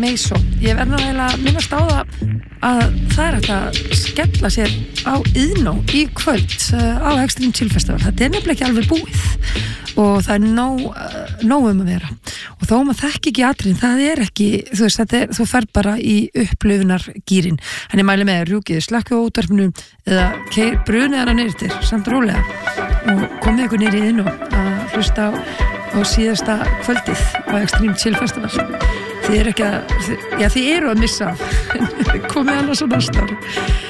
Meiso. Ég verð náttúrulega að minnast á það að það hægt að skella sér á Iðnó í kvöld á Extreme Chill Festival. Þetta nefnilega ekki alveg búið og það nóg að vera. Og þó maður þekki ekki atriðin, það ekki, þú veist, þú fer bara í upplöfunargýrin. Þannig mæli með rjúkið, slökku á útvarpinu eða brunið hana niður samt rólega og komið ykkur niður í Iðnó að hlusta á síðasta kvöldið á Extreme Chill Festival. Þið eru að missa komið annars á næsta ári.